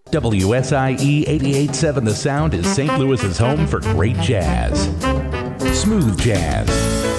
WSIE 88.7 The Sound is St. Louis's home for great jazz. Smooth jazz,